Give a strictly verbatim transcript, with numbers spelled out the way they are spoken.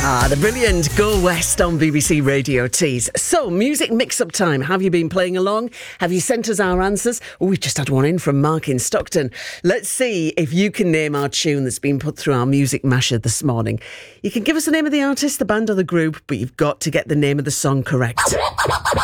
Ah, the brilliant Go West on B B C Radio Tees. So, music mix-up time. Have you been playing along? Have you sent us our answers? Oh, we've just had one in from Mark in Stockton. Let's see if you can name our tune that's been put through our music masher this morning. You can give us the name of the artist, the band or the group, but you've got to get the name of the song correct.